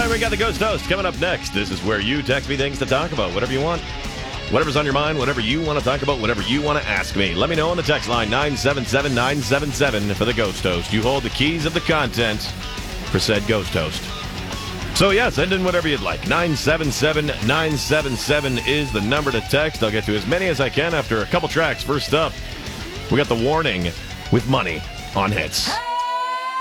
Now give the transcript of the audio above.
right, we got the Ghost Toast coming up next. This is where you text me things to talk about, whatever you want. Whatever's on your mind, whatever you want to talk about, whatever you want to ask me. Let me know on the text line 977-977 for the Ghost Toast. You hold the keys of the content for said Ghost Toast. So, yeah, send in whatever you'd like. 977-977 is the number to text. I'll get to as many as I can after a couple tracks. First up, we got The Warning with Money on Hits.